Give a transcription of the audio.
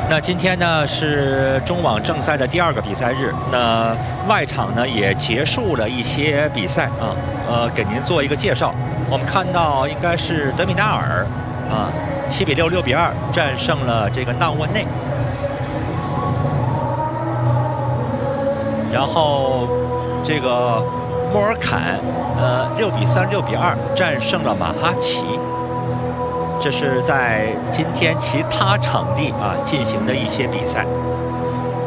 那今天呢是中网正赛的第2个比赛日，那外场呢也结束了一些比赛啊，给您做一个介绍。我们看到应该是德米纳尔啊，7比6、6比2战胜了这个纳万内，然后这个莫尔坎6比3、6比2战胜了马哈奇。这是在今天其他场地啊进行的一些比赛。